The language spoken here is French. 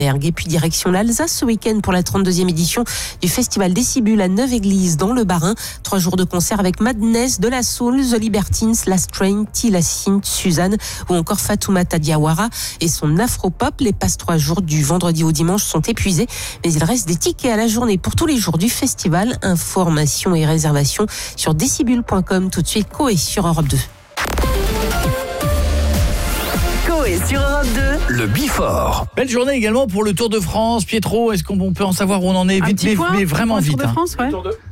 Et puis direction l'Alsace ce week-end pour la 32e édition du Festival Décibule à Neuve-Église dans le Bas-Rhin. 3 jours de concert avec Madness, De La Soul, The Libertines, Last Train, Tila Sint, Suzanne ou encore Fatoumata Diawara et son afro-pop. Les passes 3 jours du vendredi au dimanche sont épuisés, mais il reste des tickets à la journée pour tous les jours du festival. Informations et réservations sur decibule.com. Tout de suite, Coé sur Europe 2. Et sur Europe 2, le Bifort. Belle journée également pour le Tour de France. Pietro, est-ce qu'on peut en savoir où on en est vite, mais vraiment vite. Tour de France, ouais.